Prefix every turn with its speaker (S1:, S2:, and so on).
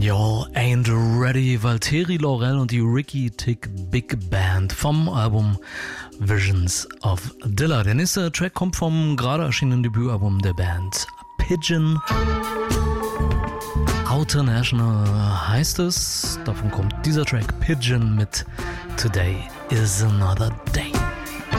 S1: Y'all Ain't Ready, Valtteri Laurel und die Ricky Tick Big Band vom Album Visions of Dilla. Der nächste Track kommt vom gerade erschienenen Debütalbum der Band Pigeon. Outer National heißt es. Davon kommt dieser Track Pigeon mit Today is Another Day.